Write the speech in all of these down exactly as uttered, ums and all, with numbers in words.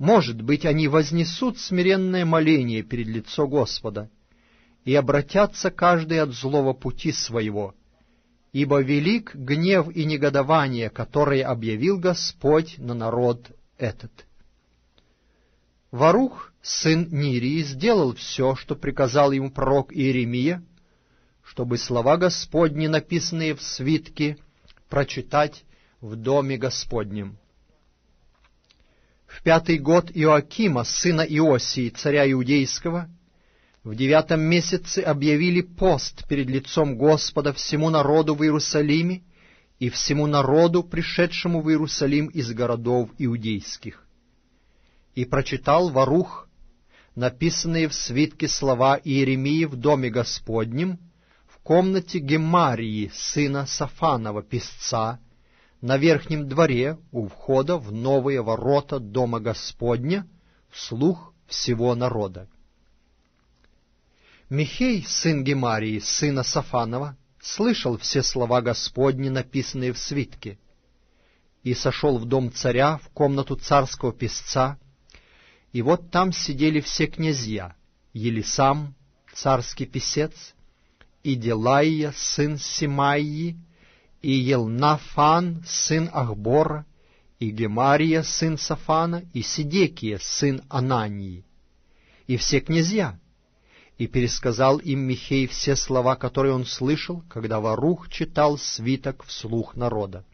Может быть, они вознесут смиренное моление перед лицо Господа и обратятся каждый от злого пути своего, ибо велик гнев и негодование, которые объявил Господь на народ этот». Варух, сын Нирии, сделал все, что приказал ему пророк Иеремия, чтобы слова Господни, написанные в свитке, прочитать в доме Господнем. В пятый год Иоакима, сына Иосии, царя Иудейского, в девятом месяце объявили пост перед лицом Господа всему народу в Иерусалиме и всему народу, пришедшему в Иерусалим из городов иудейских. И прочитал Варух написанные в свитке слова Иеремии в доме Господнем, в комнате Гемарии, сына Сафанова, писца, на верхнем дворе у входа в новые ворота дома Господня, вслух всего народа. Михей, сын Гемарии, сына Сафанова, слышал все слова Господни, написанные в свитке, и сошел в дом царя, в комнату царского писца, и вот там сидели все князья: Елисам, царский писец, и Делаия, сын Семаии, и Елнафан, сын Ахбора, и Гемария, сын Сафана, и Сидекия, сын Анании, и все князья. И пересказал им Михей все слова, которые он слышал, когда Варух читал свиток вслух народа.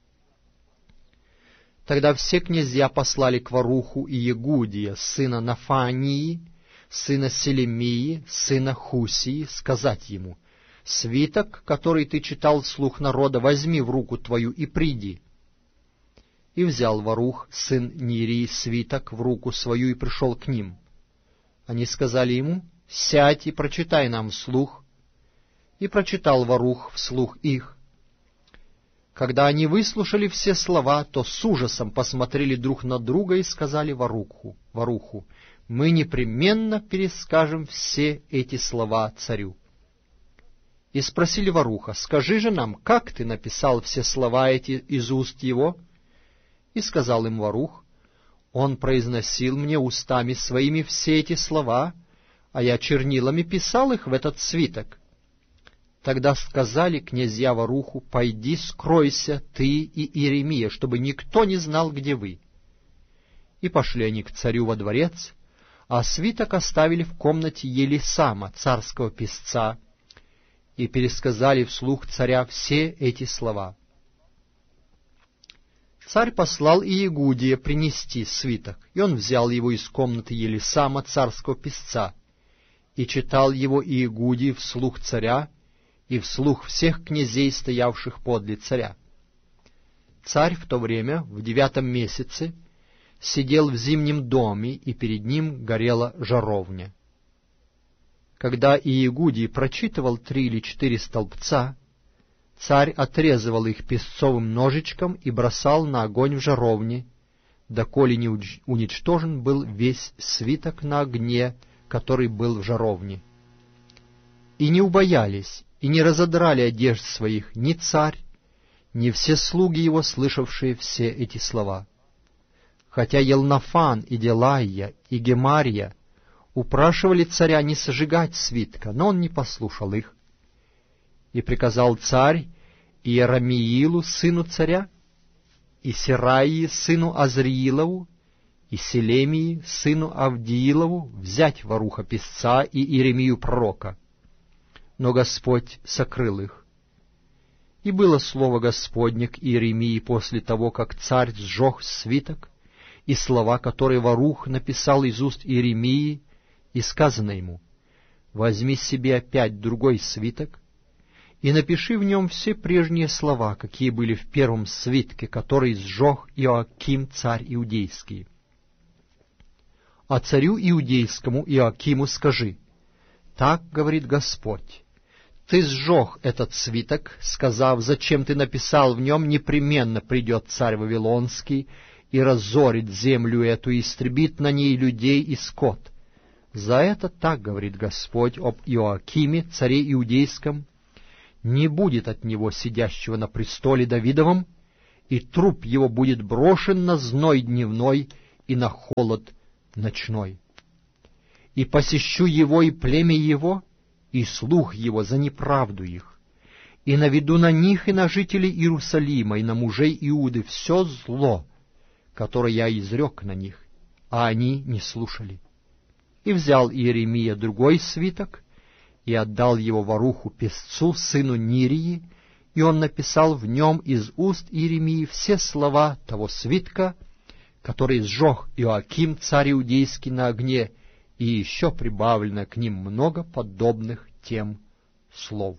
Тогда все князья послали к Варуху и Егудия, сына Нафании, сына Селемии, сына Хусии, сказать ему: «Свиток, который ты читал вслух народа, возьми в руку твою и приди». И взял Варух, сын Нирии, свиток в руку свою и пришел к ним. Они сказали ему: «Сядь и прочитай нам вслух». И прочитал Варух вслух их. Когда они выслушали все слова, то с ужасом посмотрели друг на друга и сказали Варуху, Варуху: «Мы непременно перескажем все эти слова царю». И спросили Варуха: «Скажи же нам, как ты написал все слова эти из уст его?» И сказал им Варух: «Он произносил мне устами своими все эти слова, а я чернилами писал их в этот свиток». Тогда сказали князья Варуху: «Пойди, скройся, ты и Иеремия, чтобы никто не знал, где вы». И пошли они к царю во дворец, а свиток оставили в комнате Елисама, царского писца, и пересказали вслух царя все эти слова. Царь послал Иегудия принести свиток, и он взял его из комнаты Елисама, царского писца, и читал его Иегудий вслух царя и вслух всех князей, стоявших подле царя. Царь в то время, в девятом месяце, сидел в зимнем доме, и перед ним горела жаровня. Когда Иегудий прочитывал три или четыре столбца, царь отрезывал их песцовым ножичком и бросал на огонь в жаровне, доколе не уничтожен был весь свиток на огне, который был в жаровне. И не убоялись, и не разодрали одежд своих ни царь, ни все слуги его, слышавшие все эти слова. Хотя Елнафан и Делаия и Гемария упрашивали царя не сожигать свитка, но он не послушал их. И приказал царь Иерамиилу, сыну царя, и Сераии, сыну Азриилову, и Селемии, сыну Авдиилову, взять Варуха писца и Иеремию пророка. Но Господь сокрыл их. И было слово Господне к Иеремии после того, как царь сжег свиток, и слова, которые Варух написал из уст Иеремии, и сказано ему: «Возьми себе опять другой свиток, и напиши в нем все прежние слова, какие были в первом свитке, который сжег Иоаким, царь иудейский. А царю иудейскому Иоакиму скажи: так говорит Господь, ты сжег этот свиток, сказав: зачем ты написал в нем: непременно придет царь Вавилонский и разорит землю эту, и истребит на ней людей и скот. За это так говорит Господь об Иоакиме, царе иудейском: не будет от него сидящего на престоле Давидовом, и труп его будет брошен на зной дневной, и на холод ночной. И посещу его и племя его, и слух его за неправду их, и наведу на них и на жителей Иерусалима, и на мужей Иуды все зло, которое я изрек на них, а они не слушали. И взял Иеремия другой свиток, и отдал его Варуху песцу, сыну Нирии, и он написал в нем из уст Иеремии все слова того свитка, который сжег Иоаким, царь иудейский, на огне, и еще прибавлено к ним много подобных тем слов.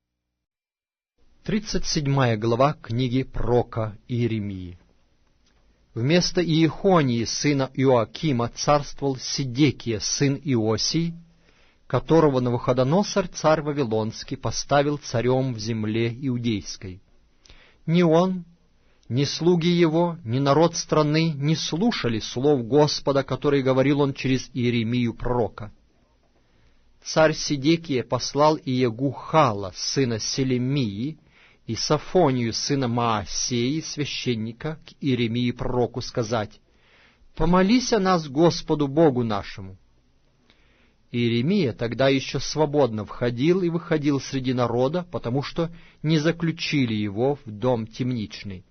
Тридцать седьмая глава книги пророка Иеремии. Вместо Иехонии, сына Иоакима, царствовал Сидекия, сын Иосий, которого Навуходоносор, царь Вавилонский, поставил царем в земле иудейской. Ни он, ни слуги его, ни народ страны не слушали слов Господа, которые говорил он через Иеремию пророка. Царь Сидекия послал Иегухала, сына Селемии, и Сафонию, сына Маасеи, священника, к Иеремии пророку сказать: «Помолись о нас Господу Богу нашему». Иеремия тогда еще свободно входил и выходил среди народа, потому что не заключили его в дом темничный.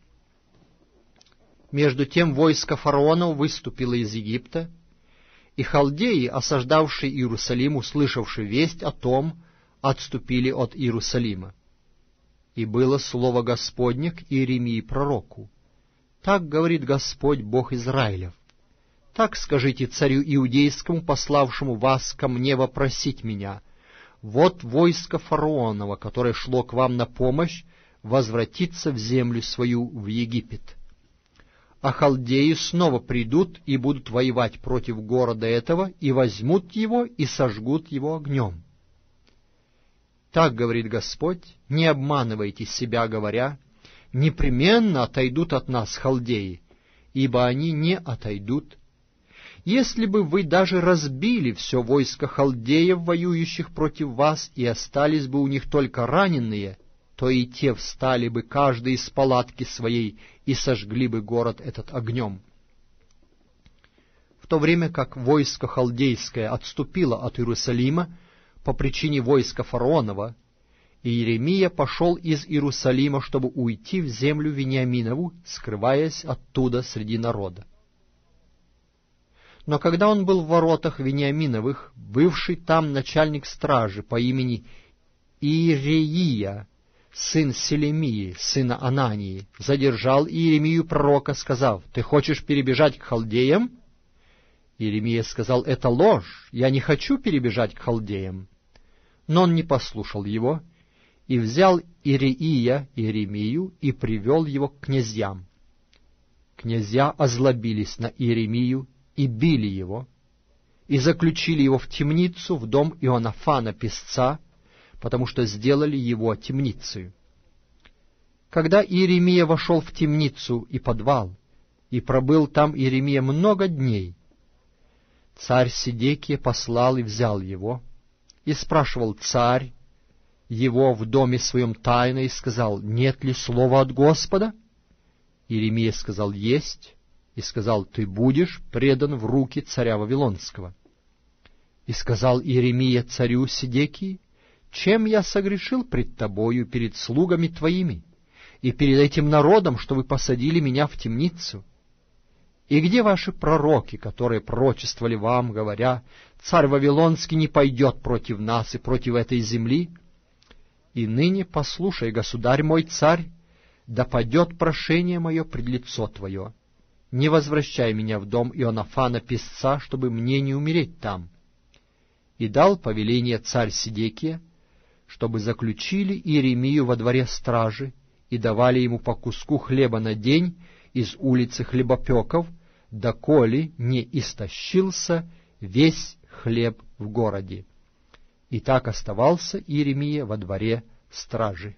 Между тем войско фараона выступило из Египта, и халдеи, осаждавшие Иерусалим, услышавшие весть о том, отступили от Иерусалима. И было слово Господне к Иеремии пророку: «Так говорит Господь, Бог Израилев: так скажите царю иудейскому, пославшему вас ко мне вопросить меня: вот войско фараонова, которое шло к вам на помощь, возвратится в землю свою, в Египет. А халдеи снова придут и будут воевать против города этого, и возьмут его, и сожгут его огнем. Так говорит Господь: не обманывайте себя, говоря: непременно отойдут от нас халдеи, ибо они не отойдут. Если бы вы даже разбили все войско халдеев, воюющих против вас, и остались бы у них только раненые, то и те встали бы каждый из палатки своей и сожгли бы город этот огнем». В то время как войско халдейское отступило от Иерусалима по причине войска фараонова, Иеремия пошел из Иерусалима, чтобы уйти в землю Вениаминову, скрываясь оттуда среди народа. Но когда он был в воротах Вениаминовых, бывший там начальник стражи по имени Иереия, сын Селемии, сына Анании, задержал Иеремию пророка, сказав: «Ты хочешь перебежать к халдеям?» Иеремия сказал: «Это ложь, я не хочу перебежать к халдеям». Но он не послушал его, и взял Иереия Иеремию и привел его к князьям. Князья озлобились на Иеремию и били его, и заключили его в темницу, в дом Ионафана песца, потому что сделали его темницей. Когда Иеремия вошел в темницу и подвал, и пробыл там Иеремия много дней, царь Сидекия послал и взял его, и спрашивал царь его в доме своем тайно, и сказал: «Нет ли слова от Господа?» Иеремия сказал: «Есть», и сказал: «Ты будешь предан в руки царя Вавилонского». И сказал Иеремия царю Сидекии: «Чем я согрешил пред тобою, перед слугами твоими, и перед этим народом, что вы посадили меня в темницу? И где ваши пророки, которые пророчествовали вам, говоря: царь Вавилонский не пойдет против нас и против этой земли? И ныне послушай, государь мой царь, да падет прошение мое пред лицо твое. Не возвращай меня в дом Ионафана песца, чтобы мне не умереть там». И дал повеление царь Сидекия, чтобы заключили Иеремию во дворе стражи и давали ему по куску хлеба на день из улицы хлебопеков, доколе не истощился весь хлеб в городе. И так оставался Иеремия во дворе стражи.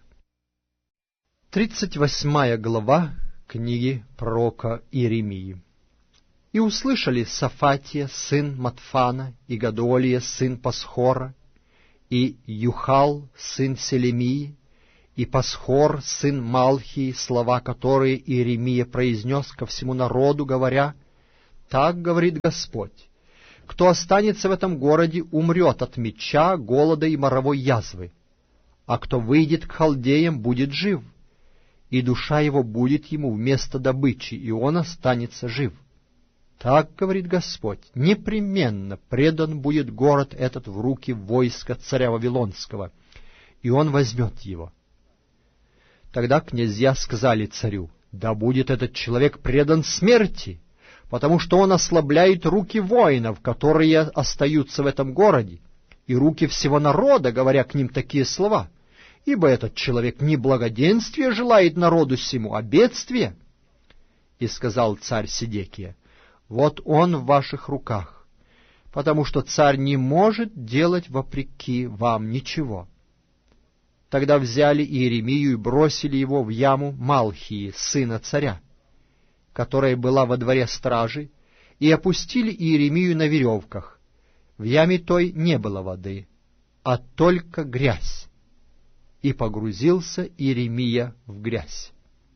Тридцать восьмая глава книги пророка Иеремии. «И услышали Сафатия, сын Матфана, и Гадолия, сын Пасхора, и Юхал, сын Селемии, и Пасхор, сын Малхии, слова, которые Иеремия произнес ко всему народу, говоря: Так говорит Господь: кто останется в этом городе, умрет от меча, голода и моровой язвы, а кто выйдет к халдеям, будет жив, и душа его будет ему вместо добычи, и он останется жив. Так говорит Господь: непременно предан будет город этот в руки войска царя Вавилонского, и он возьмет его. Тогда князья сказали царю: да будет этот человек предан смерти, потому что он ослабляет руки воинов, которые остаются в этом городе, и руки всего народа, говоря к ним такие слова, ибо этот человек не благоденствия желает народу сему, а бедствия. И сказал царь Седекия: вот он в ваших руках, потому что царь не может делать вопреки вам ничего. Тогда взяли Иеремию и бросили его в яму Малхии, сына царя, которая была во дворе стражи, и опустили Иеремию на веревках. В яме той не было воды, а только грязь. И погрузился Иеремия в грязь.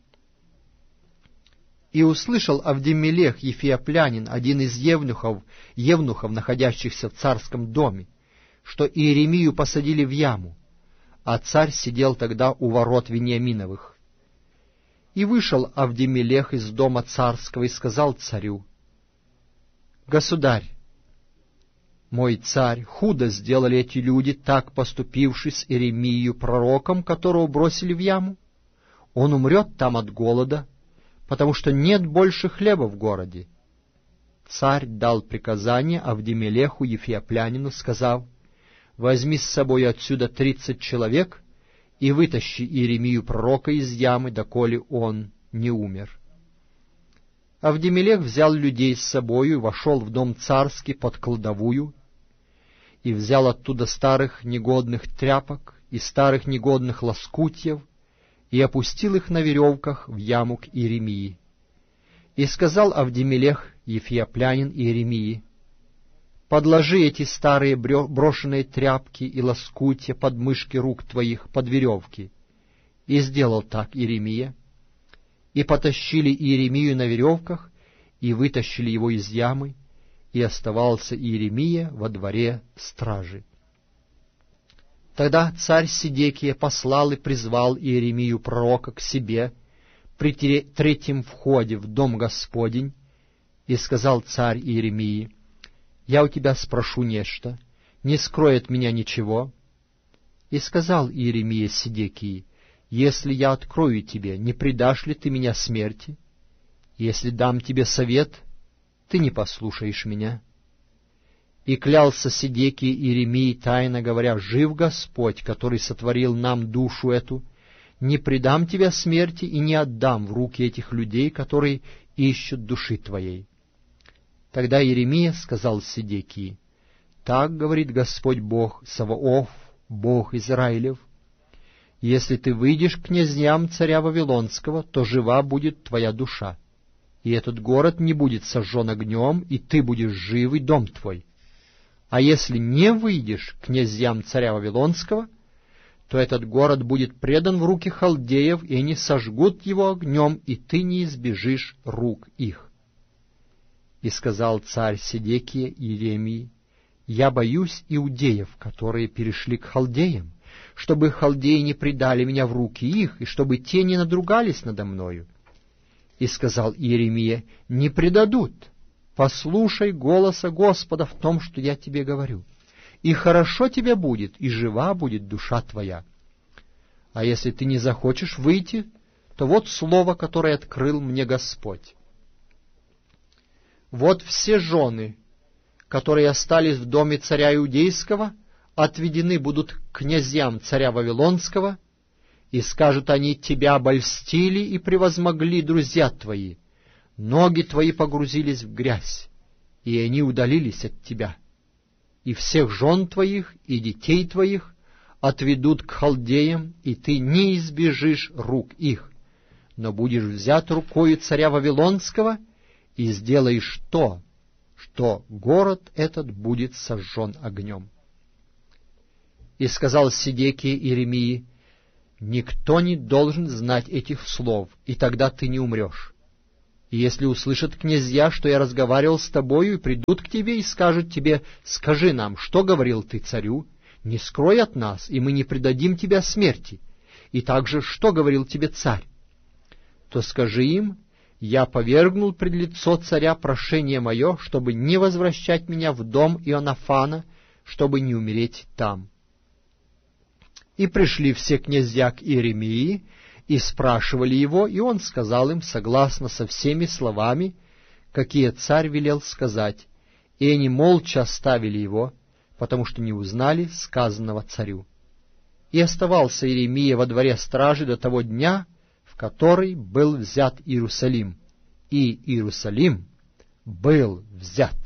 И услышал Авдемелех Ефиоплянин, один из евнухов, евнухов, находящихся в царском доме, что Иеремию посадили в яму, а царь сидел тогда у ворот Вениаминовых. И вышел Авдемелех из дома царского и сказал царю: «Государь, мой царь, худо сделали эти люди, так поступивши с Иеремией пророком, которого бросили в яму. Он умрет там от голода, потому что нет больше хлеба в городе». Царь дал приказание Авдемелеху Ефиоплянину, сказав: «Возьми с собой отсюда тридцать человек и вытащи Иеремию пророка из ямы, доколе он не умер». Авдемелех взял людей с собою и вошел в дом царский под кладовую, и взял оттуда старых негодных тряпок и старых негодных лоскутьев, и опустил их на веревках в яму к Иеремии. И сказал Авдемелех Ефиоплянин Иеремии: «Подложи эти старые брошенные тряпки и лоскутья под мышки рук твоих, под веревки». И сделал так Иеремия. И потащили Иеремию на веревках, и вытащили его из ямы, и оставался Иеремия во дворе стражи. Тогда царь Седекия послал и призвал Иеремию пророка к себе при третьем входе в дом Господень, и сказал царь Иеремии: «Я у тебя спрошу нечто, не скрой от меня ничего». И сказал Иеремия Седекии: «Если я открою тебе, не предашь ли ты меня смерти? Если дам тебе совет, ты не послушаешь меня». И клялся Седекии Иеремии, тайно говоря: «Жив Господь, который сотворил нам душу эту, не предам тебя смерти и не отдам в руки этих людей, которые ищут души твоей». Тогда Иеремия сказал Седекии: «Так говорит Господь Бог Саваоф, Бог Израилев: если ты выйдешь к князьям царя Вавилонского, то жива будет твоя душа, и этот город не будет сожжен огнем, и ты будешь жив, и дом твой. А если не выйдешь к князьям царя Вавилонского, то этот город будет предан в руки халдеев, и они сожгут его огнем, и ты не избежишь рук их». И сказал царь Седекия Иеремии: «Я боюсь иудеев, которые перешли к халдеям, чтобы халдеи не предали меня в руки их, и чтобы те не надругались надо мною». И сказал Иеремия: «Не предадут. Послушай голоса Господа в том, что я тебе говорю, и хорошо тебе будет, и жива будет душа твоя. А если ты не захочешь выйти, то вот слово, которое открыл мне Господь. Вот все жены, которые остались в доме царя Иудейского, отведены будут к князьям царя Вавилонского, и скажут они: тебя обольстили и превозмогли друзья твои, ноги твои погрузились в грязь, и они удалились от тебя. И всех жен твоих и детей твоих отведут к халдеям, и ты не избежишь рук их, но будешь взят рукою царя Вавилонского, и сделаешь то, что город этот будет сожжен огнем». И сказал Седекия Иеремии: «Никто не должен знать этих слов, и тогда ты не умрешь». И если услышат князья, что я разговаривал с тобою, и придут к тебе и скажут тебе: скажи нам, что говорил ты царю, не скрой от нас, и мы не предадим тебя смерти, и также, что говорил тебе царь, то скажи им: я повергнул пред лицо царя прошение мое, чтобы не возвращать меня в дом Ионафана, чтобы не умереть там. И пришли все князья к Иеремии, и спрашивали его, и он сказал им согласно со всеми словами, какие царь велел сказать, и они молча оставили его, потому что не узнали сказанного царю. И оставался Иеремия во дворе стражи до того дня, в который был взят Иерусалим, и Иерусалим был взят.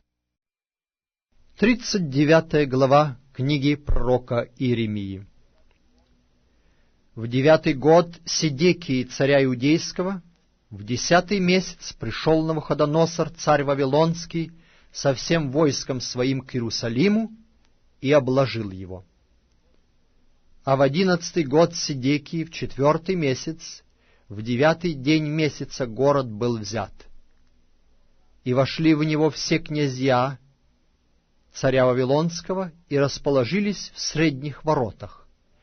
Тридцать девятая глава книги пророка Иеремии. В девятый год Седекии царя Иудейского, в десятый месяц пришел Навуходоносор, царь Вавилонский, со всем войском своим к Иерусалиму и обложил его. А в одиннадцатый год Седекии, в четвертый месяц, в девятый день месяца город был взят. И вошли в него все князья царя Вавилонского и расположились в средних воротах: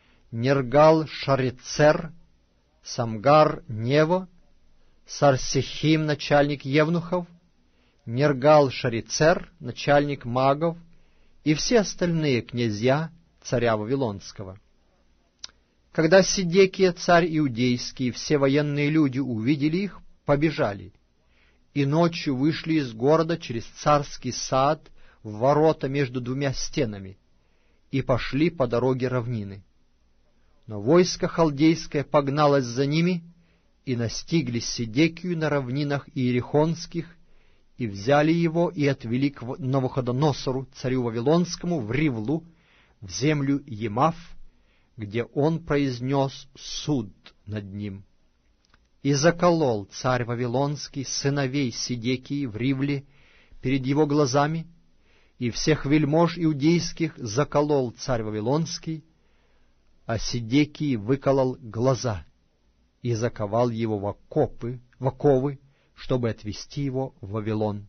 Нергал-Шарецер, Самгар-Нево, Сарсехим, начальник евнухов, Нергал-Шарецер, начальник магов, и все остальные князья царя Вавилонского. Когда Седекия, царь иудейский, и все военные люди увидели их, побежали, и ночью вышли из города через царский сад в ворота между двумя стенами, и пошли по дороге равнины. Но войско халдейское погналось за ними, и настигли Седекию на равнинах иерихонских, и взяли его, и отвели к Навуходоносору, царю Вавилонскому, в Ривлу, в землю Емав, где он произнес суд над ним. И заколол царь Вавилонский сыновей Седекии в Ривле перед его глазами, и всех вельмож иудейских заколол царь Вавилонский, а Седекии выколол глаза и заковал его в окопы, в оковы, чтобы отвести его в Вавилон.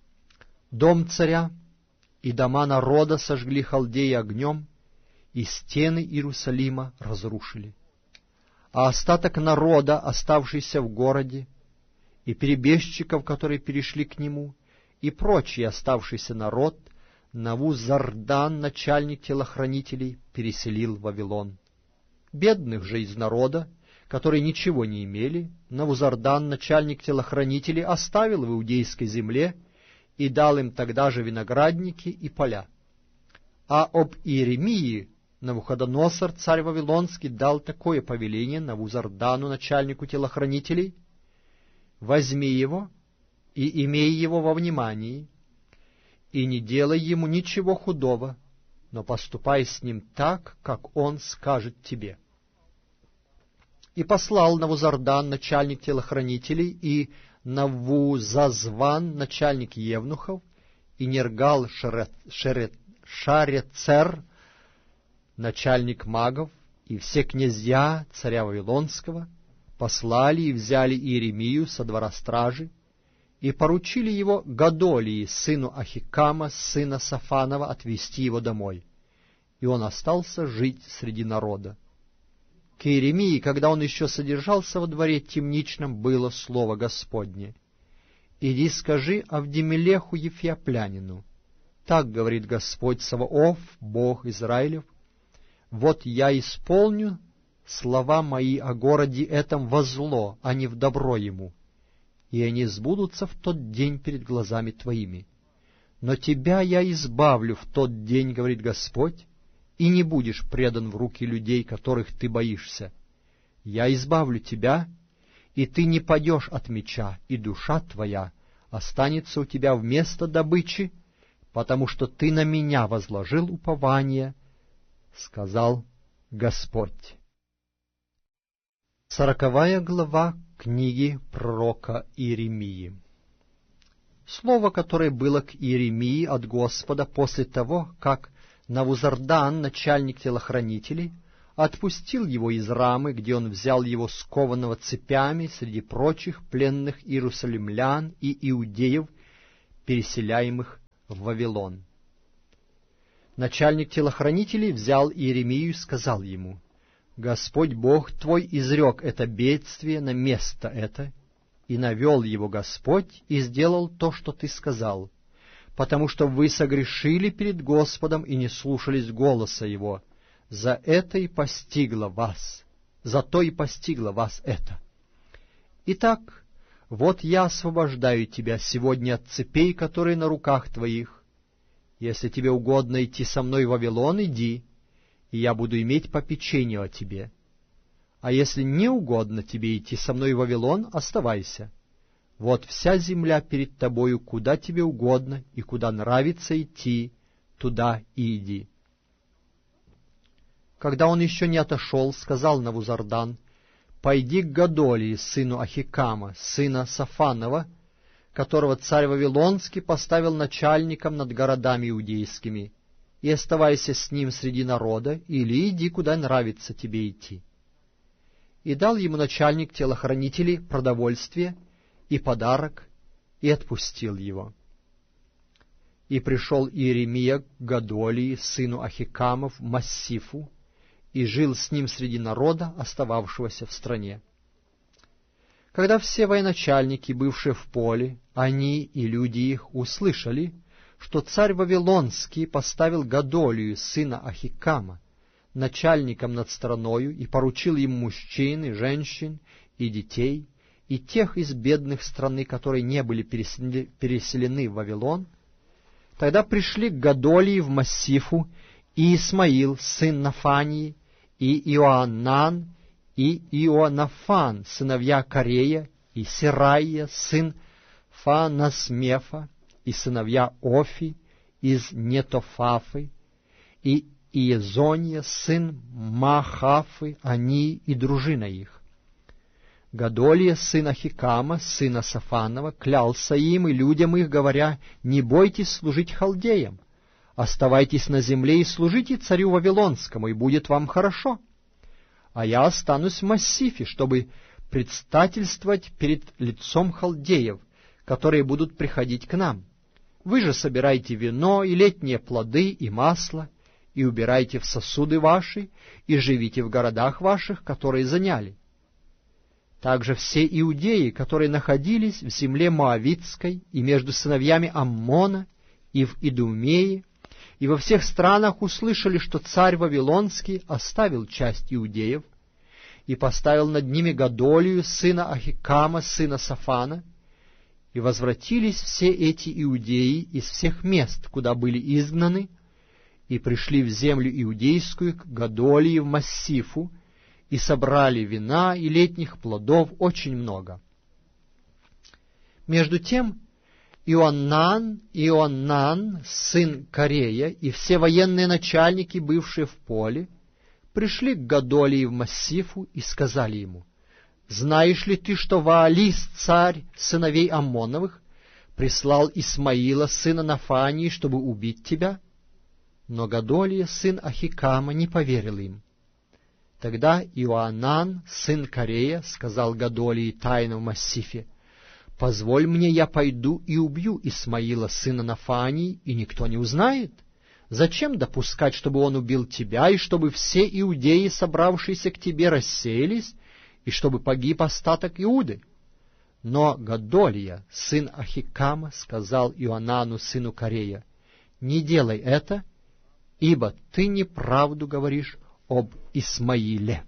Дом царя и дома народа сожгли халдеи огнем, и стены Иерусалима разрушили. А остаток народа, оставшийся в городе, и перебежчиков, которые перешли к нему, и прочий оставшийся народ, Навузардан, начальник телохранителей, переселил в Вавилон. Бедных же из народа, которые ничего не имели, Навузардан, начальник телохранителей, оставил в иудейской земле и дал им тогда же виноградники и поля. А об Иеремии Навуходоносор, царь Вавилонский, дал такое повеление Навузардану, начальнику телохранителей: возьми его и имей его во внимании, и не делай ему ничего худого, но поступай с ним так, как он скажет тебе. И послал Навузардан, начальник телохранителей, и Навузазван, начальник евнухов, и Нергал-Шарецер, начальник магов, и все князья царя Вавилонского послали и взяли Иеремию со двора стражи, и поручили его Годолии, сыну Ахикама, сына Сафанова, отвести его домой. И он остался жить среди народа. К Иеремии, когда он еще содержался во дворе темничном, было слово Господне: «Иди скажи Авдемелеху Ефиоплянину, так говорит Господь Саваоф, Бог Израилев: вот я исполню слова мои о городе этом во зло, а не в добро ему, и они сбудутся в тот день перед глазами твоими. Но тебя я избавлю в тот день, говорит Господь, и не будешь предан в руки людей, которых ты боишься. Я избавлю тебя, и ты не падешь от меча, и душа твоя останется у тебя вместо добычи, потому что ты на меня возложил упование, сказал Господь». Сороковая глава книги пророка Иеремии. Слово, которое было к Иеремии от Господа после того, как Навузардан, начальник телохранителей, отпустил его из Рамы, где он взял его скованного цепями среди прочих пленных иерусалимлян и иудеев, переселяемых в Вавилон. Начальник телохранителей взял Иеремию и сказал ему: «Господь Бог твой изрек это бедствие на место это, и навел его Господь, и сделал то, что ты сказал, потому что вы согрешили перед Господом и не слушались голоса Его. За это и постигло вас, за то и постигло вас это. Итак, вот я освобождаю тебя сегодня от цепей, которые на руках твоих. Если тебе угодно идти со мной в Вавилон, иди, и я буду иметь попечение о тебе. А если не угодно тебе идти со мной в Вавилон, оставайся. Вот вся земля перед тобою, куда тебе угодно и куда нравится идти, туда и иди». Когда он еще не отошел, сказал Навузардан: «Пойди к Гадолии, сыну Ахикама, сына Сафанова, которого царь Вавилонский поставил начальником над городами иудейскими, и оставайся с ним среди народа, или иди, куда нравится тебе идти». И дал ему начальник телохранителей продовольствие и подарок, и отпустил его. И пришел Иеремия к Гадолии, сыну Ахикама, в Массифу, и жил с ним среди народа, остававшегося в стране. Когда все военачальники, бывшие в поле, они и люди их, услышали, что царь Вавилонский поставил Гадолию, сына Ахикама, начальником над страною, и поручил ему мужчин и женщин и детей, и тех из бедных страны, которые не были переселены в Вавилон, тогда пришли к Гадолии в Массифу и Исмаил, сын Нафании, и Иоаннан, и Ионафан, сыновья Карея, и Серайя, сын Фанасмефа, и сыновья Офи из Нетофафы, и Иезония, сын Махафы, они и дружина их. Гадолия, сын Ахикама, сына Сафанова, клялся им и людям их, говоря: «Не бойтесь служить халдеям, оставайтесь на земле и служите царю Вавилонскому, и будет вам хорошо. А я останусь в Массифе, чтобы предстательствовать перед лицом халдеев, которые будут приходить к нам. Вы же собирайте вино и летние плоды и масло, и убирайте в сосуды ваши, и живите в городах ваших, которые заняли». Также все иудеи, которые находились в земле Моавитской и между сыновьями Аммона и в Идумее, и во всех странах услышали, что царь Вавилонский оставил часть иудеев и поставил над ними Гадолию, сына Ахикама, сына Сафана, и возвратились все эти иудеи из всех мест, куда были изгнаны, и пришли в землю иудейскую к Гадолии в Массифу, и собрали вина и летних плодов очень много. Между тем Иоаннан, Иоаннан, сын Карея, и все военные начальники, бывшие в поле, пришли к Гадолии в Массифу и сказали ему: «Знаешь ли ты, что Ваалис, царь сыновей Аммоновых, прислал Исмаила, сына Нафании, чтобы убить тебя?» Но Гадолия, сын Ахикама, не поверил им. Тогда Иоаннан, сын Карея, сказал Гадолии тайно в Массифе: «Позволь мне, я пойду и убью Исмаила, сына Нафании, и никто не узнает. Зачем допускать, чтобы он убил тебя, и чтобы все иудеи, собравшиеся к тебе, рассеялись, и чтобы погиб остаток Иуды?» Но Гадолия, сын Ахикама, сказал Иоаннану, сыну Карея: «Не делай это, ибо ты неправду говоришь об Исмаиле».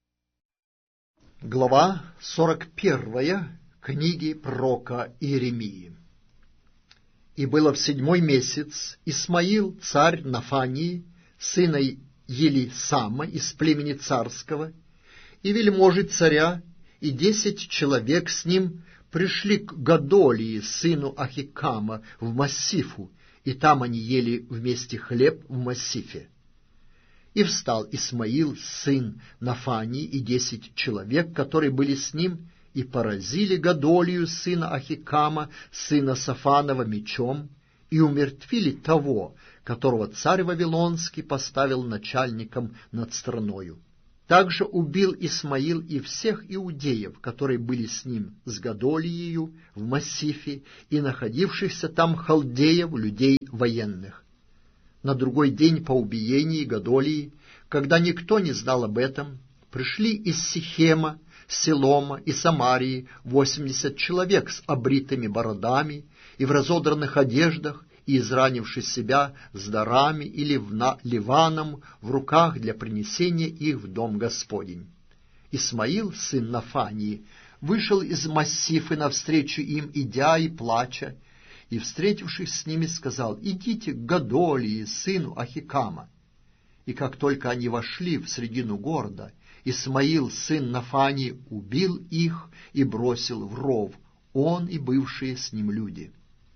Глава сорок первая книги пророка Иеремии. «И было в седьмой месяц Исмаил, царь Нафании, сына Елисама из племени царского, и вельможи царя, и десять человек с ним пришли к Гадолии, сыну Ахикама, в Массифу, и там они ели вместе хлеб в Массифе. И встал Исмаил, сын Нафании, и десять человек, которые были с ним, и поразили Гадолию, сына Ахикама, сына Сафанова, мечом, и умертвили того, которого царь Вавилонский поставил начальником над страною. Также убил Исмаил и всех иудеев, которые были с ним с Гадолиею в Массифе и находившихся там халдеев, людей военных. На другой день по убиении Гадолии, когда никто не знал об этом, пришли из Сихема, Селома и Самарии восемьдесят человек с обритыми бородами и в разодранных одеждах, и изранивши себя с дарами или ливаном в руках для принесения их в дом Господень. Исмаил, сын Нафании, вышел из Массифы навстречу им, идя и плача, и, встретившись с ними, сказал: «Идите к Гадолии, сыну Ахикама». И как только они вошли в средину города, Исмаил, сын Нафании, убил их и бросил в ров, он и бывшие с ним люди.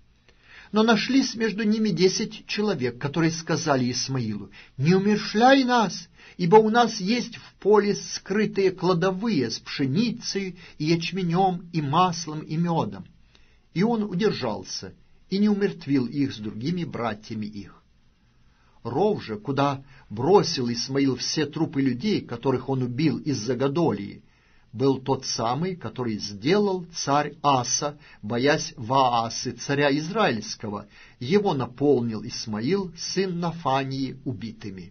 Но нашлись между ними десять человек, которые сказали Исмаилу: «Не умерщвляй нас, ибо у нас есть в поле скрытые кладовые с пшеницей и ячменем и маслом и медом». И он удержался и не умертвил их с другими братьями их. Ров же, куда бросил Исмаил все трупы людей, которых он убил из-за Гадолии, был тот самый, который сделал царь Аса, боясь Ваасы, царя Израильского. Его наполнил Исмаил, сын Нафании, убитыми.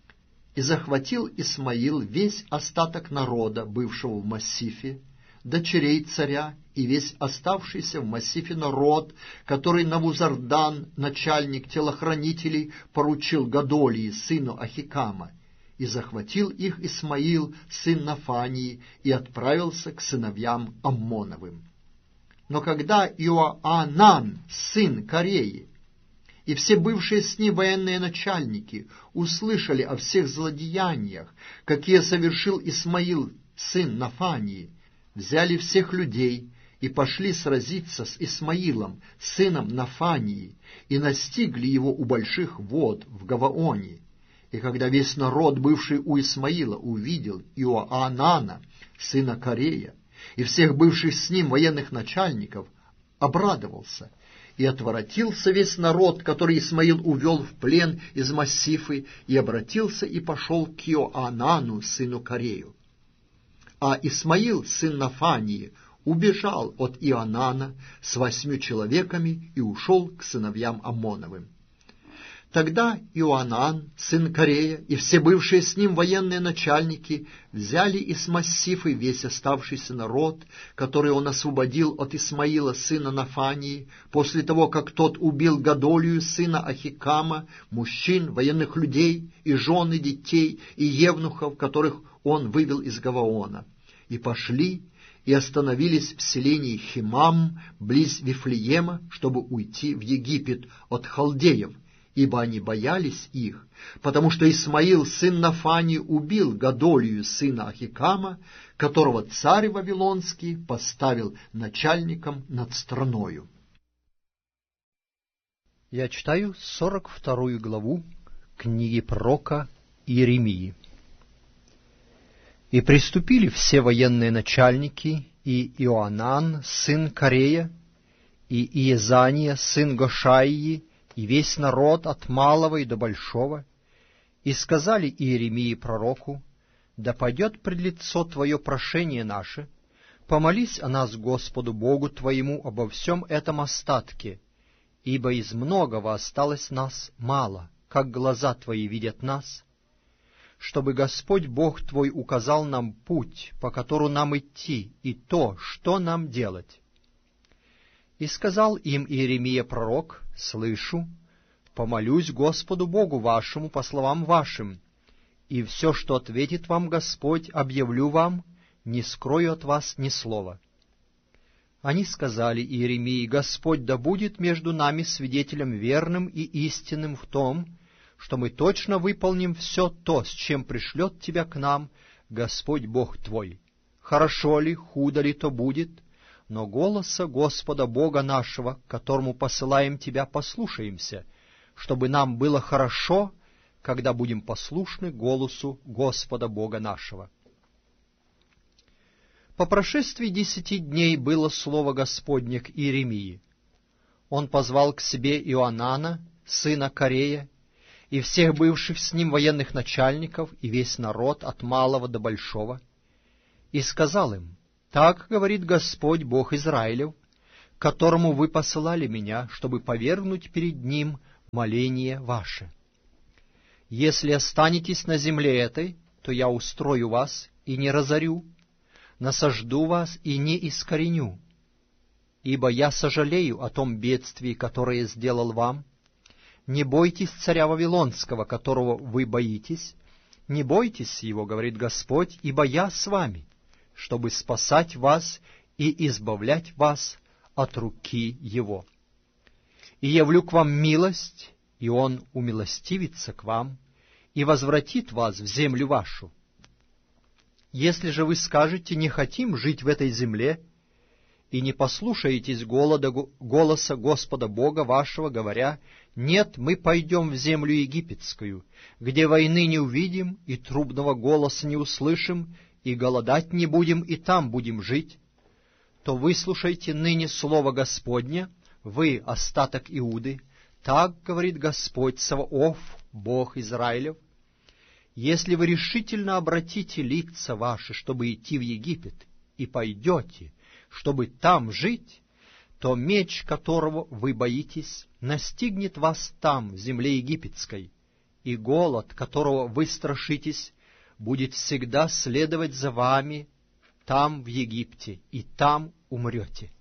И захватил Исмаил весь остаток народа, бывшего в Массифе, дочерей царя, и весь оставшийся в Массифе народ, который Навузардан, начальник телохранителей, поручил Гадолии, сыну Ахикама. И захватил их Исмаил, сын Нафании, и отправился к сыновьям Аммоновым. Но когда Иоанан, сын Кареи, и все бывшие с ним военные начальники услышали о всех злодеяниях, какие совершил Исмаил, сын Нафании, взяли всех людей и пошли сразиться с Исмаилом, сыном Нафании, и настигли его у больших вод в Гаваоне. И когда весь народ, бывший у Исмаила, увидел Иоанана, сына Карея, и всех бывших с ним военных начальников, обрадовался, и отворотился весь народ, который Исмаил увел в плен из Массифы, и обратился и пошел к Иоанану, сыну Карею. А Исмаил, сын Нафании, убежал от Иоанана с восьмью человеками и ушел к сыновьям Аммоновым. Тогда Иоанан, сын Карея, и все бывшие с ним военные начальники взяли из Массифы весь оставшийся народ, который он освободил от Исмаила, сына Нафании, после того, как тот убил Гадолию, сына Ахикама, мужчин, военных людей, и жен, и детей, и евнухов, которых он вывел из Гаваона, и пошли и остановились в селении Химам, близ Вифлеема, чтобы уйти в Египет от халдеев, ибо они боялись их, потому что Исмаил, сын Нафании, убил Гадолию, сына Ахикама, которого царь Вавилонский поставил начальником над страною. Я читаю сорок вторую главу книги пророка Иеремии. «И приступили все военные начальники, и Иоанан, сын Карея, и Иезания, сын Гошаии, и весь народ от малого и до большого, и сказали Иеремии пророку: да пойдет пред лицо Твое прошение наше, помолись о нас Господу Богу Твоему обо всем этом остатке, ибо из многого осталось нас мало, как глаза Твои видят нас, чтобы Господь Бог Твой указал нам путь, по которому нам идти, и то, что нам делать. И сказал им Иеремия пророк: слышу, помолюсь Господу Богу вашему по словам вашим, и все, что ответит вам Господь, объявлю вам, не скрою от вас ни слова. Они сказали Иеремии: Господь да будет между нами свидетелем верным и истинным в том, что мы точно выполним все то, с чем пришлет тебя к нам Господь Бог твой. Хорошо ли, худо ли то будет, но голоса Господа Бога нашего, к которому посылаем тебя, послушаемся, чтобы нам было хорошо, когда будем послушны голосу Господа Бога нашего». По прошествии десяти дней было слово Господне к Иеремии. Он позвал к себе Иоанана, сына Карея, и всех бывших с ним военных начальников, и весь народ от малого до большого, и сказал им: «Так говорит Господь, Бог Израилев, к которому вы посылали меня, чтобы повергнуть перед Ним моление ваше. Если останетесь на земле этой, то я устрою вас и не разорю, насажду вас и не искореню, ибо я сожалею о том бедствии, которое сделал вам. Не бойтесь царя Вавилонского, которого вы боитесь, не бойтесь его, говорит Господь, ибо я с вами, чтобы спасать вас и избавлять вас от руки его. И явлю к вам милость, и он умилостивится к вам, и возвратит вас в землю вашу. Если же вы скажете: не хотим жить в этой земле, и не послушаетесь голода, голоса Господа Бога вашего, говоря: нет, мы пойдем в землю египетскую, где войны не увидим, и трубного голоса не услышим, и голодать не будем, и там будем жить, то выслушайте ныне слово Господне, вы, остаток Иуды, так говорит Господь Саваоф, Бог Израилев: если вы решительно обратите лица ваши, чтобы идти в Египет, и пойдете, чтобы там жить, то меч, которого вы боитесь, настигнет вас там, в земле египетской, и голод, которого вы страшитесь, будет всегда следовать за вами там, в Египте, и там умрете.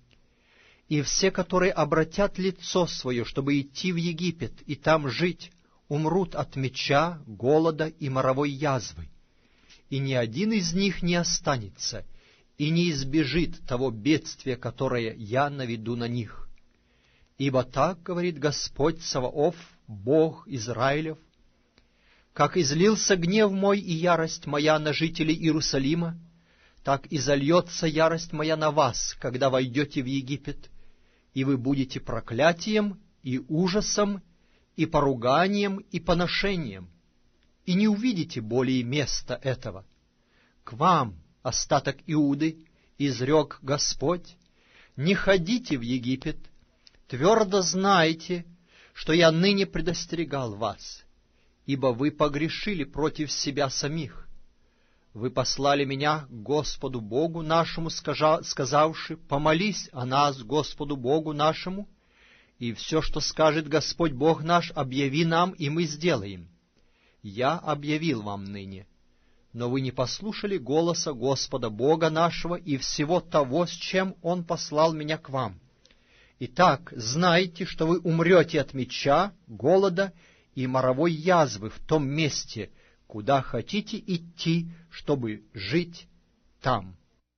И все, которые обратят лицо свое, чтобы идти в Египет и там жить, умрут от меча, голода и моровой язвы, и ни один из них не останется, и не избежит того бедствия, которое я наведу на них. Ибо так говорит Господь Саваоф, Бог Израилев: как излился гнев мой и ярость моя на жителей Иерусалима, так и зальется ярость моя на вас, когда войдете в Египет, и вы будете проклятием и ужасом, и поруганием, и поношением, и не увидите более места этого. К вам, остаток Иуды, изрек Господь: не ходите в Египет, твердо знайте, что я ныне предостерегал вас, ибо вы погрешили против себя самих. Вы послали меня к Господу Богу нашему, сказавши: помолись о нас Господу Богу нашему, и все, что скажет Господь Бог наш, объяви нам, и мы сделаем. Я объявил вам ныне, но вы не послушали голоса Господа Бога нашего и всего того, с чем Он послал меня к вам. Итак, знайте, что вы умрете от меча, голода и моровой язвы в том месте, куда хотите идти, чтобы жить там.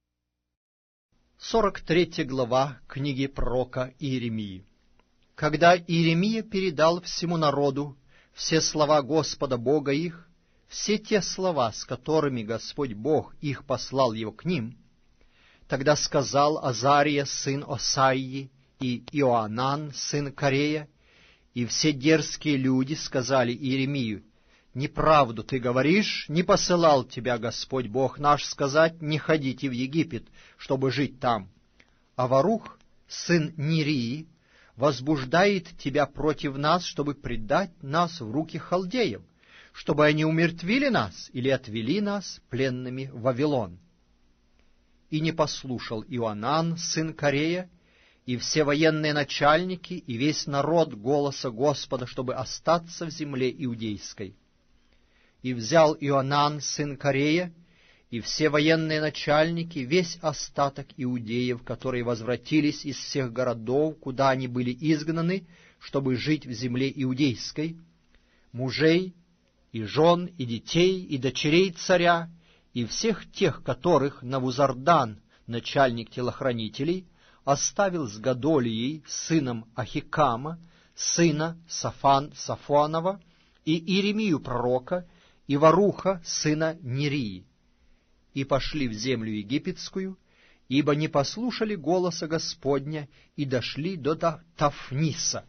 сорок третья глава книги пророка Иеремии. Когда Иеремия передал всему народу все слова Господа Бога их, все те слова, с которыми Господь Бог их послал его к ним, тогда сказал Азария, сын Осаии, и Иоанан, сын Карея, и все дерзкие люди сказали Иеремию: неправду ты говоришь, не посылал тебя Господь Бог наш сказать: не ходите в Египет, чтобы жить там. А Варух, сын Нерии, возбуждает тебя против нас, чтобы предать нас в руки халдеев, чтобы они умертвили нас или отвели нас пленными в Вавилон. И не послушал Иоанан, сын Карея, и все военные начальники, и весь народ голоса Господа, чтобы остаться в земле иудейской. И взял Иоанан, сын Карея, и все военные начальники, весь остаток иудеев, которые возвратились из всех городов, куда они были изгнаны, чтобы жить в земле иудейской, мужей, и жен, и детей, и дочерей царя, и всех тех, которых Навузардан, начальник телохранителей, оставил с Годолией, сыном Ахикама, сына Сафан Сафонова, и Иеремию пророка, и Варуха, сына Нерии, и пошли в землю египетскую, ибо не послушали голоса Господня, и дошли до Тафниса.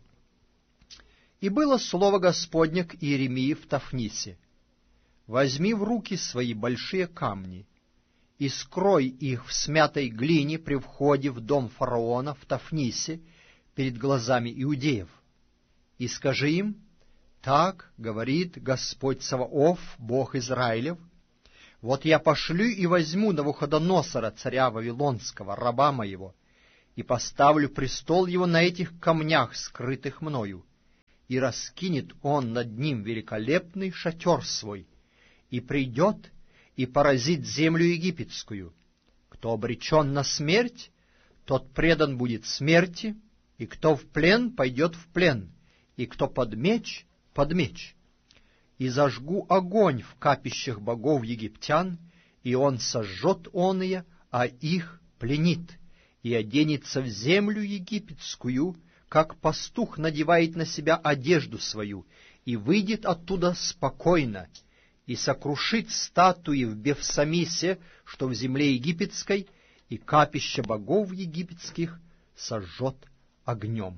И было слово Господне к Иеремии в Тафнисе: возьми в руки свои большие камни, и скрой их в смятой глине при входе в дом фараона в Тафнисе перед глазами иудеев, и скажи им: Так говорит Господь Саваоф, Бог Израилев: вот я пошлю и возьму Навуходоносора, царя Вавилонского, раба моего, и поставлю престол его на этих камнях, скрытых мною, и раскинет он над ним великолепный шатер свой, и придет и поразит землю египетскую. Кто обречен на смерть, тот предан будет смерти, и кто в плен, пойдет в плен, и кто под меч, под меч. И зажгу огонь в капищах богов египтян, и он сожжет оные, а их пленит, и оденется в землю египетскую, как пастух надевает на себя одежду свою, и выйдет оттуда спокойно, и сокрушит статуи в Бефсамисе, что в земле египетской, и капища богов египетских сожжет огнем.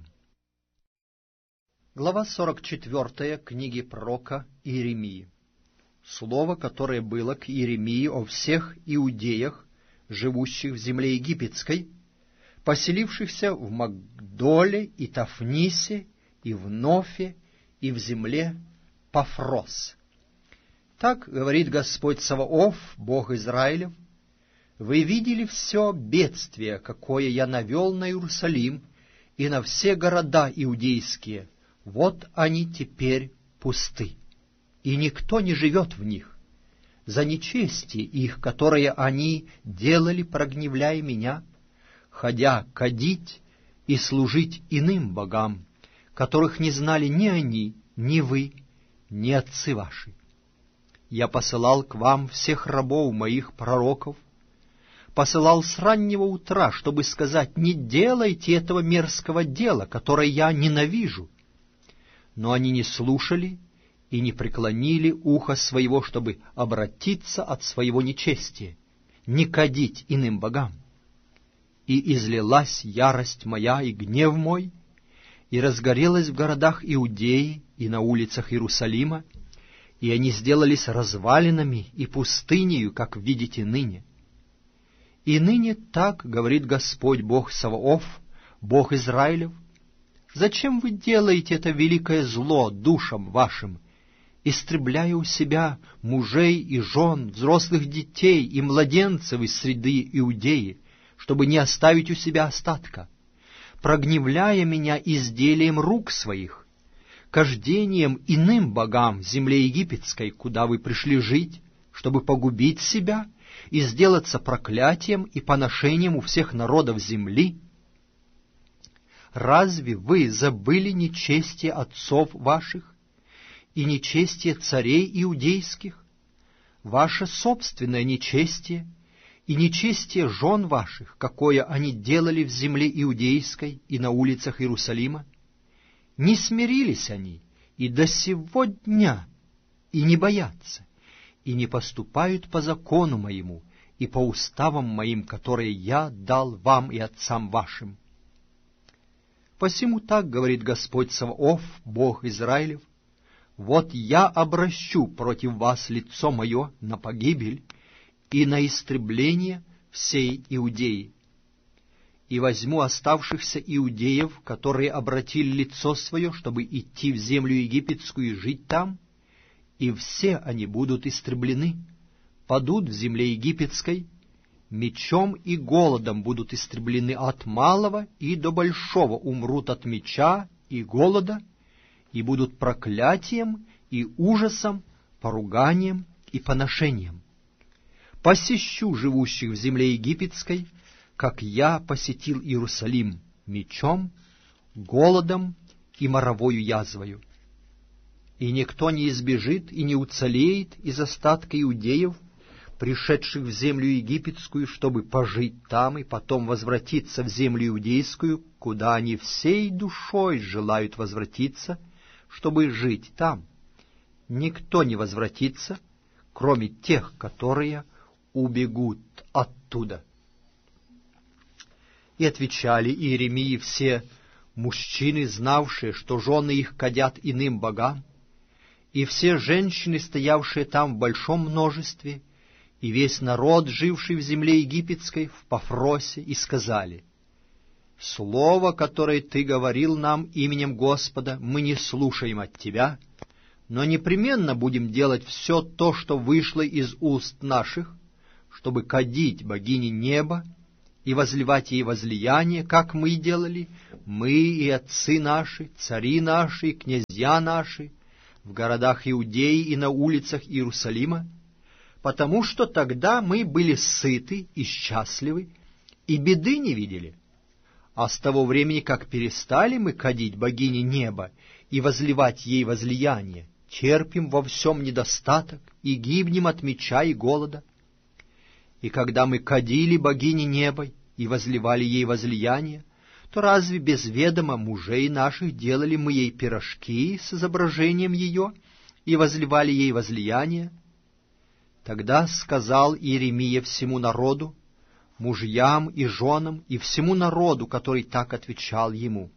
Глава сорок четвертая книги пророка Иеремии. Слово, которое было к Иеремии о всех иудеях, живущих в земле египетской, поселившихся в Магдоле и Тафнисе, и в Нофе, и в земле Пафрос. Так говорит Господь Саваоф, Бог Израилев: вы видели все бедствие, какое я навел на Иерусалим и на все города иудейские. Вот они теперь пусты, и никто не живет в них. За нечестие их, которое они делали, прогневляя меня, ходя кадить и служить иным богам, которых не знали ни они, ни вы, ни отцы ваши. Я посылал к вам всех рабов моих пророков, посылал с раннего утра, чтобы сказать: не делайте этого мерзкого дела, которое я ненавижу. Но они не слушали и не преклонили ухо своего, чтобы обратиться от своего нечестия, не кадить иным богам. И излилась ярость моя и гнев мой, и разгорелась в городах Иудеи и на улицах Иерусалима, и они сделались развалинами и пустынею, как видите ныне. И ныне так говорит Господь Бог Саваоф, Бог Израилев: зачем вы делаете это великое зло душам вашим, истребляя у себя мужей и жен, взрослых детей и младенцев из среды Иудеи, чтобы не оставить у себя остатка, прогневляя меня изделием рук своих, кождением иным богам земле египетской, куда вы пришли жить, чтобы погубить себя и сделаться проклятием и поношением у всех народов земли? Разве вы забыли нечестие отцов ваших и нечестие царей иудейских, ваше собственное нечестие и нечестие жен ваших, какое они делали в земле иудейской и на улицах Иерусалима? Не смирились они и до сего дня, и не боятся, и не поступают по закону моему и по уставам моим, которые я дал вам и отцам вашим. Посему так говорит Господь Саваоф, Бог Израилев: вот я обращу против вас лицо мое на погибель и на истребление всей Иудеи, и возьму оставшихся иудеев, которые обратили лицо свое, чтобы идти в землю египетскую и жить там, и все они будут истреблены, падут в земле египетской, мечом и голодом будут истреблены от малого и до большого, умрут от меча и голода, и будут проклятием и ужасом, поруганием и поношением. Посещу живущих в земле египетской, как я посетил Иерусалим, мечом, голодом и моровою язвою. И никто не избежит и не уцелеет из остатка иудеев, пришедших в землю египетскую, чтобы пожить там и потом возвратиться в землю иудейскую, куда они всей душой желают возвратиться, чтобы жить там. Никто не возвратится, кроме тех, которые убегут оттуда. И отвечали Иеремии все мужчины, знавшие, что жены их кадят иным богам, и все женщины, стоявшие там в большом множестве, и весь народ, живший в земле египетской, в Пафросе, и сказали: «Слово, которое ты говорил нам именем Господа, мы не слушаем от тебя, но непременно будем делать все то, что вышло из уст наших, чтобы кадить богине неба и возливать ей возлияние, как мы делали, мы и отцы наши, цари наши, и князья наши, в городах Иудеи и на улицах Иерусалима, потому что тогда мы были сыты и счастливы, и беды не видели. А с того времени, как перестали мы кадить богине неба и возливать ей возлияние, терпим во всем недостаток и гибнем от меча и голода. И когда мы кадили богине неба и возливали ей возлияние, то разве без ведома мужей наших делали мы ей пирожки с изображением ее и возливали ей возлияние? Тогда сказал Иеремия всему народу, мужьям и женам, и всему народу, который так отвечал ему: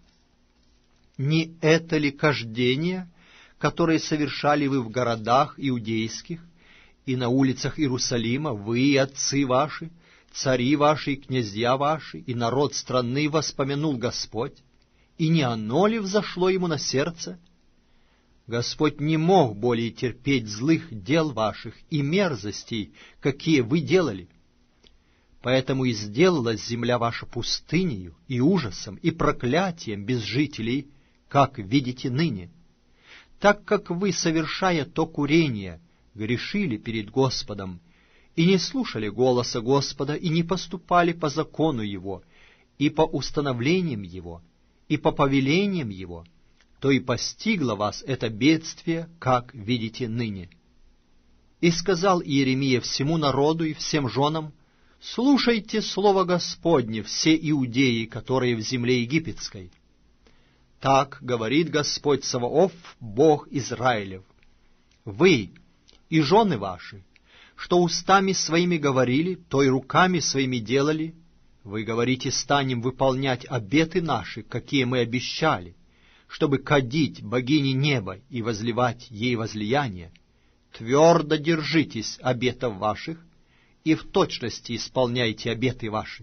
«Не это ли кождение, которое совершали вы в городах иудейских и на улицах Иерусалима, вы и отцы ваши, цари ваши и князья ваши, и народ страны воспомянул Господь, и не оно ли взошло ему на сердце? Господь не мог более терпеть злых дел ваших и мерзостей, какие вы делали. Поэтому и сделалась земля ваша пустынею и ужасом, и проклятием без жителей, как видите ныне. Так как вы, совершая то курение, грешили перед Господом, и не слушали голоса Господа, и не поступали по закону Его, и по установлениям Его, и по повелениям Его, то и постигло вас это бедствие, как видите ныне. И сказал Иеремия всему народу и всем женам: слушайте слово Господне, все иудеи, которые в земле египетской. Так говорит Господь Саваоф, Бог Израилев: вы и жены ваши, что устами своими говорили, то и руками своими делали, вы говорите: станем выполнять обеты наши, какие мы обещали, чтобы кадить богине неба и возливать ей возлияние. Твердо держитесь обетов ваших и в точности исполняйте обеты ваши.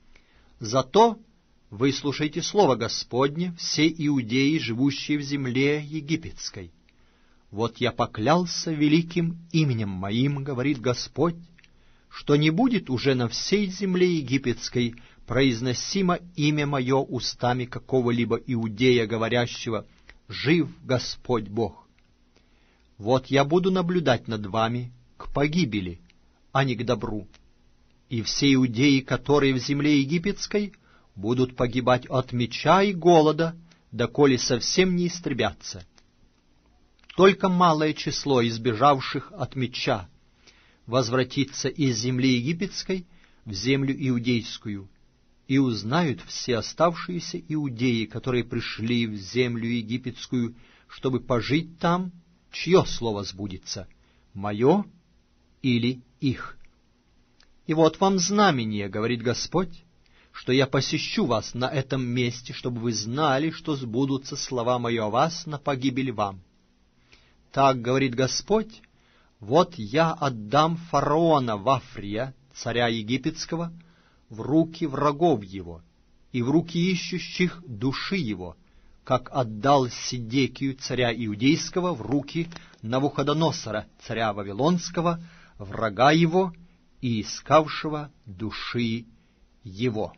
Зато выслушайте слово Господне, все иудеи, живущие в земле египетской. Вот я поклялся великим именем моим, говорит Господь, что не будет уже на всей земле египетской произносимо имя мое устами какого-либо иудея, говорящего: жив Господь Бог. Вот я буду наблюдать над вами к погибели, а не к добру. И все иудеи, которые в земле египетской, будут погибать от меча и голода, доколе совсем не истребятся. Только малое число избежавших от меча возвратится из земли египетской в землю иудейскую, и узнают все оставшиеся иудеи, которые пришли в землю египетскую, чтобы пожить там, чье слово сбудется, мое или их. И вот вам знамение, говорит Господь, что я посещу вас на этом месте, чтобы вы знали, что сбудутся слова мои о вас на погибель вам. Так говорит Господь: вот я отдам фараона Вафрия, царя египетского, в руки врагов его и в руки ищущих души его, как отдал Сидекию, царя иудейского, в руки Навуходоносора, царя вавилонского, врага его и искавшего души его.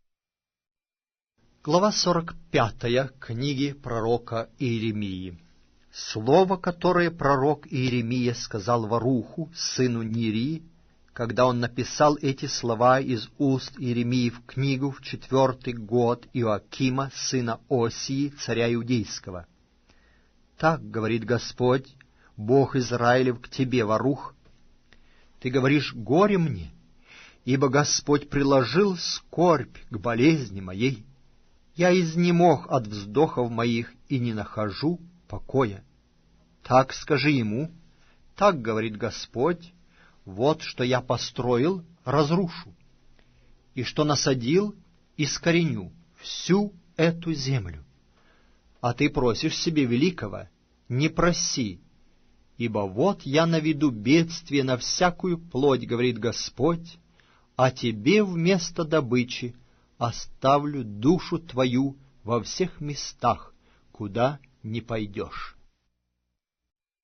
Глава сорок пятая книги пророка Иеремии. Слово, которое пророк Иеремия сказал Варуху, сыну Нирии, когда он написал эти слова из уст Иеремии в книгу в четвертый год Иоакима, сына Осии, царя Иудейского. Так говорит Господь, Бог Израилев, к тебе, Варух: ты говоришь: горе мне, ибо Господь приложил скорбь к болезни моей. Я изнемог от вздохов моих и не нахожу покоя. Так скажи ему: так говорит Господь, вот что я построил, разрушу, и что насадил, искореню всю эту землю. А ты просишь себе великого, не проси, ибо вот я наведу бедствие на всякую плоть, говорит Господь, а тебе вместо добычи оставлю душу твою во всех местах, куда не пойдешь.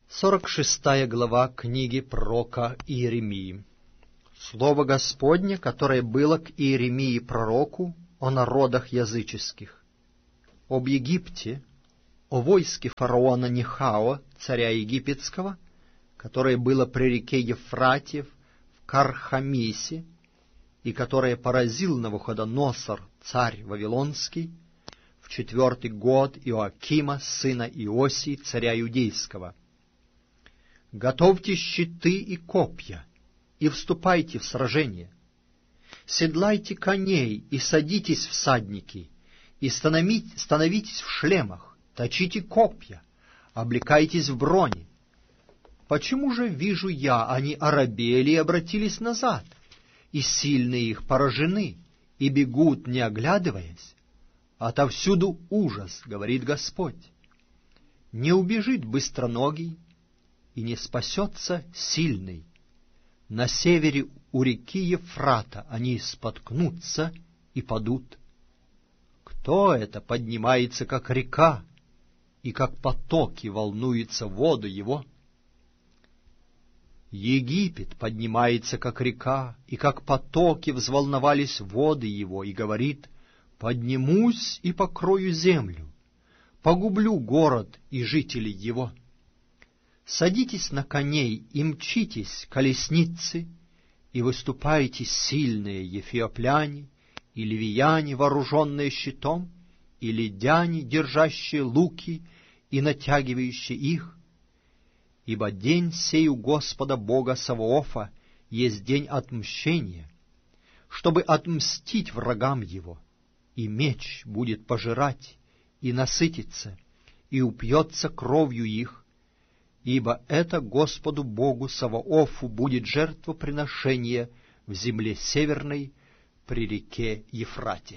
Сорок шестая глава книги пророка Иеремии. Слово Господне, которое было к Иеремии пророку о народах языческих. Об Египте, о войске фараона Нехао, царя египетского, которое было при реке Ефрате в Кархамисе, и которое поразил Навуходоносор, царь Вавилонский, в четвертый год Иоакима, сына Иосии, царя Иудейского. Готовьте щиты и копья, и вступайте в сражение. Седлайте коней и садитесь всадники, и становитесь в шлемах, точите копья, облекайтесь в брони. Почему же вижу я, они оробели и обратились назад, и сильные их поражены, и бегут, не оглядываясь? Отовсюду ужас, говорит Господь. Не убежит быстроногий, и не спасется сильный. На севере у реки Ефрата они споткнутся и падут. Кто это поднимается, как река, и как потоки волнуется воду его? Египет поднимается, как река, и как потоки взволновались воды его, и говорит: «Поднимусь и покрою землю, погублю город и жителей его». Садитесь на коней и мчитесь, колесницы, и выступайте сильные ефиопляне, и ливияне, вооруженные щитом, и лидяне, держащие луки и натягивающие их. Ибо день сей у Господа Бога Саваофа есть день отмщения, чтобы отмстить врагам его, и меч будет пожирать, и насытиться, и упьется кровью их, ибо это Господу Богу Саваофу будет жертвоприношение в земле северной при реке Ефрате.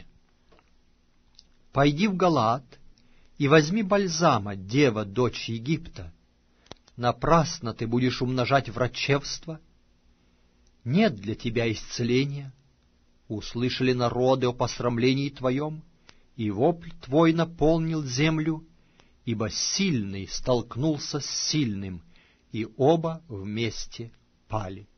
Пойди в Галаад и возьми бальзама, дева, дочь Египта. Напрасно ты будешь умножать врачевство. Нет для тебя исцеления. Услышали народы о посрамлении твоем, и вопль твой наполнил землю, ибо сильный столкнулся с сильным, и оба вместе пали.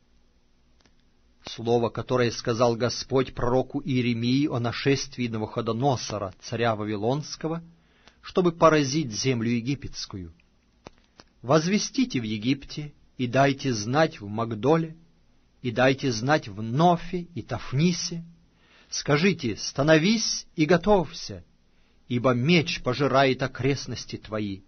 Слово, которое сказал Господь пророку Иеремии о нашествии Навуходоносора, царя Вавилонского, чтобы поразить землю египетскую. «Возвестите в Египте, и дайте знать в Магдоле, и дайте знать в Нофе и Тафнисе. Скажите: становись и готовься, ибо меч пожирает окрестности твои.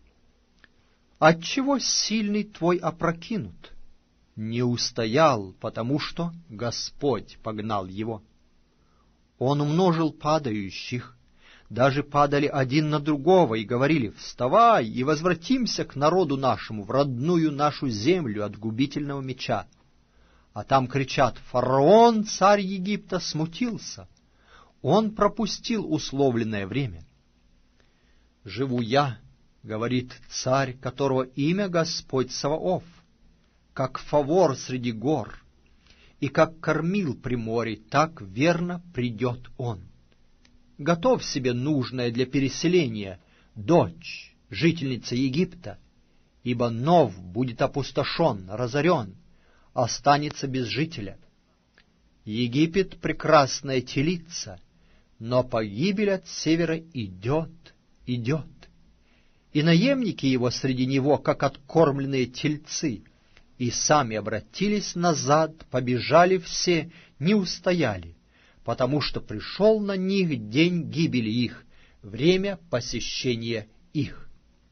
Отчего сильный твой опрокинут? Не устоял, потому что Господь погнал его. Он умножил падающих, даже падали один на другого, и говорили: вставай и возвратимся к народу нашему, в родную нашу землю от губительного меча. А там кричат: фараон, царь Египта, смутился, он пропустил условленное время. «Живу я, — говорит царь, которого имя Господь Саваоф, — как фавор среди гор, и как кормил при море, так верно придет он. Готовь себе нужное для переселения, дочь, жительница Египта, ибо Нов будет опустошен, разорен, останется без жителя. Египет — прекрасная телица, но погибель от севера идет, идет, и наемники его среди него, как откормленные тельцы, и сами обратились назад, побежали все, не устояли, потому что пришел на них день гибели их, время посещения их.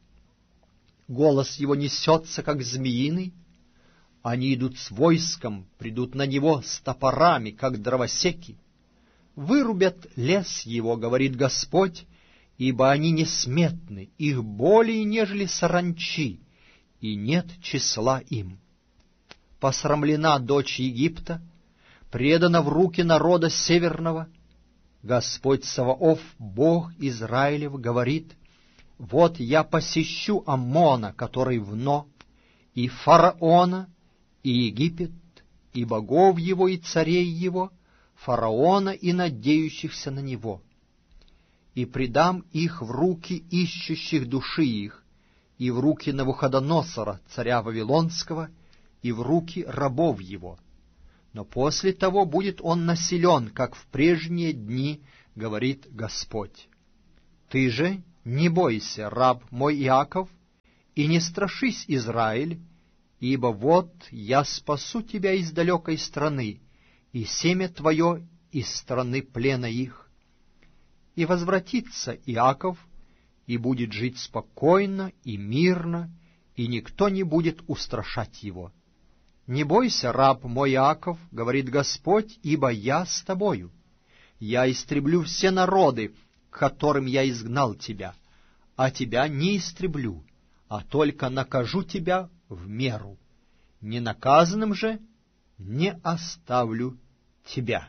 Голос его несется, как змеиный, они идут с войском, придут на него с топорами, как дровосеки. Вырубят лес его, говорит Господь, ибо они несметны, их более, нежели саранчи, и нет числа им. Посрамлена дочь Египта, предана в руки народа северного. Господь Саваоф, Бог Израилев, говорит: вот я посещу Аммона, который в Но, и фараона, и Египет, и богов его, и царей его, фараона и надеющихся на него, и предам их в руки ищущих души их, и в руки Навуходоносора, царя Вавилонского, и в руки рабов его. Но после того будет он населен, как в прежние дни, говорит Господь. Ты же не бойся, раб мой Иаков, и не страшись, Израиль, ибо вот я спасу тебя из далекой страны, и семя твое из страны плена их. И возвратится Иаков, и будет жить спокойно и мирно, и никто не будет устрашать его. Не бойся, раб мой Иаков, говорит Господь, ибо я с тобою. Я истреблю все народы, к которым я изгнал тебя, а тебя не истреблю, а только накажу тебя в меру. Ненаказанным же не оставлю тебя.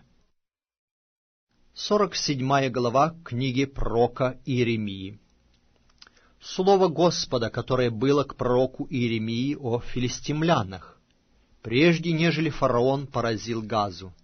Сорок седьмая глава книги пророка Иеремии. Слово Господа, которое было к пророку Иеремии о филистимлянах, прежде нежели фараон поразил Газу.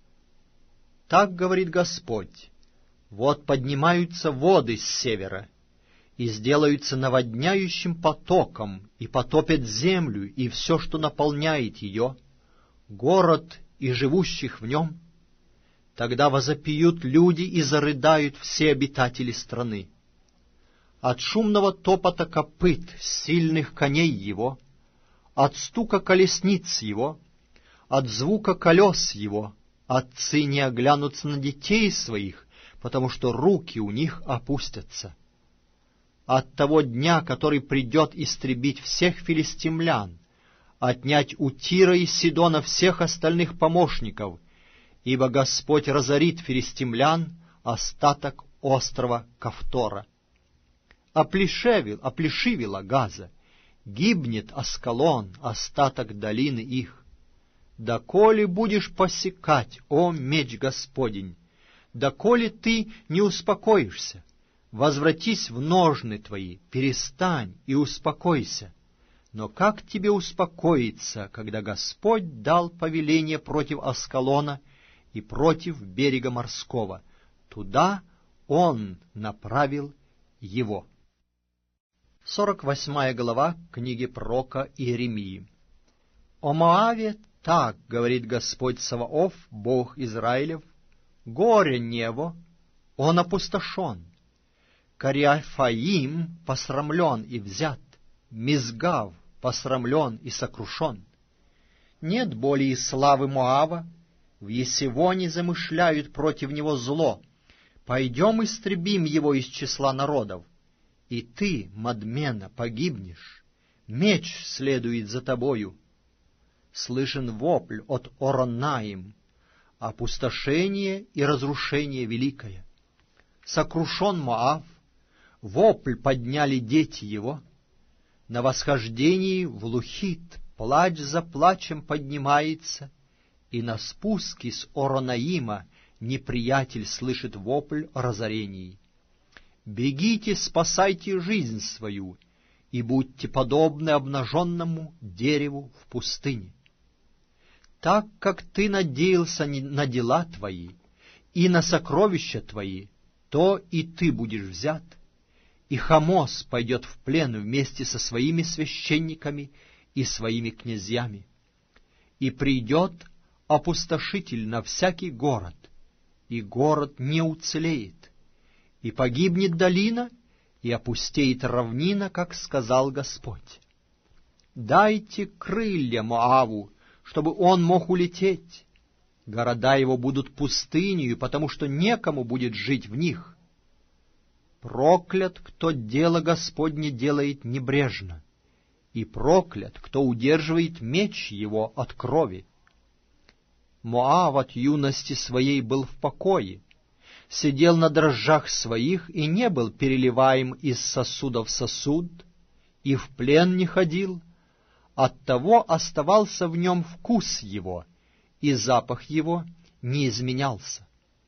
Так говорит Господь: вот поднимаются воды с севера, и сделаются наводняющим потоком, и потопят землю, и все, что наполняет ее, город и живущих в нем. Тогда возопьют люди и зарыдают все обитатели страны. От шумного топота копыт сильных коней его, от стука колесниц его, от звука колес его, отцы не оглянутся на детей своих, потому что руки у них опустятся. От того дня, который придет истребить всех филистимлян, отнять у Тира и Сидона всех остальных помощников, ибо Господь разорит филистимлян, остаток острова Кавтора. Оплешевил, оплешивила Газа, гибнет Аскалон, остаток долины их. Доколе будешь посекать, о меч Господень, доколе ты не успокоишься? Возвратись в ножны твои, перестань и успокойся. Но как тебе успокоиться, когда Господь дал повеление против Аскалона и против берега морского? Туда Он направил его. Сорок восьмая глава книги пророка Иеремии. О Моаве так говорит Господь Саваоф, Бог Израилев: горе небо, он опустошен. Кариафаим посрамлен и взят, Мизгав посрамлен и сокрушен. Нет более славы Моава, в Есевоне замышляют против него зло. Пойдем истребим его из числа народов. И ты, Мадмена, погибнешь, меч следует за тобою. Слышен вопль от Оронаим, опустошение и разрушение великое. Сокрушен Моав, вопль подняли дети его. На восхождении в Лухит плач за плачем поднимается, и на спуске с Оронаима неприятель слышит вопль о разорении. Бегите, спасайте жизнь свою, и будьте подобны обнаженному дереву в пустыне. Так как ты надеялся на дела твои и на сокровища твои, то и ты будешь взят, и Хамос пойдет в плен вместе со своими священниками и своими князьями. И придет опустошитель на всякий город, и город не уцелеет, и погибнет долина, и опустеет равнина, как сказал Господь. Дайте крылья Моаву, чтобы он мог улететь. Города его будут пустынью, потому что некому будет жить в них. Проклят, кто дело Господне делает небрежно, и проклят, кто удерживает меч его от крови. Моав от юности своей был в покое, сидел на дрожжах своих и не был переливаем из сосуда в сосуд, и в плен не ходил, оттого оставался в нем вкус его, и запах его не изменялся.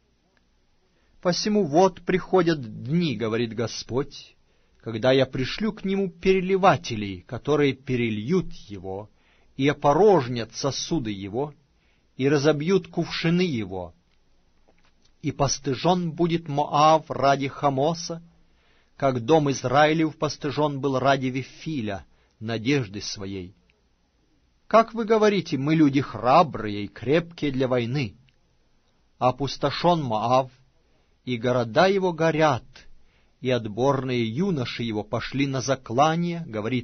Посему вот приходят дни, говорит Господь, когда я пришлю к нему переливателей, которые перельют его, и опорожнят сосуды его, и разобьют кувшины его. И постыжен будет Моав ради Хамоса, как дом Израилев постыжен был ради Вифиля, надежды своей. Как вы говорите, мы люди храбрые и крепкие для войны. Опустошен Моав, и города его горят, и отборные юноши его пошли на заклание, говорит